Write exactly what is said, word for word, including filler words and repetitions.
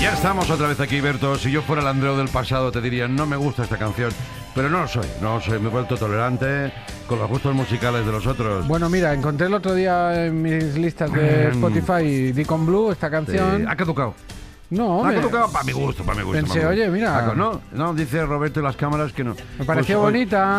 Ya estamos otra vez aquí, Berto. Si yo fuera el Andreu del pasado te diría, no me gusta esta canción. Pero no lo soy, no lo soy. Me he vuelto tolerante con los gustos musicales de los otros. Bueno, mira, encontré el otro día en mis listas de Spotify Deacon Blue, esta canción. Sí, ha caducado. No, Ha me, caducado para mi gusto, para mi gusto. pensé, para mi gusto. oye, mira. Ah, no, no, dice Roberto y las cámaras que no. me pareció Pues, oye, bonita.